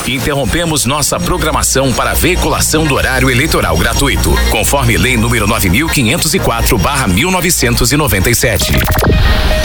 Interrompemos nossa programação para a veiculação do horário eleitoral gratuito, conforme Lei número 9.504/1997.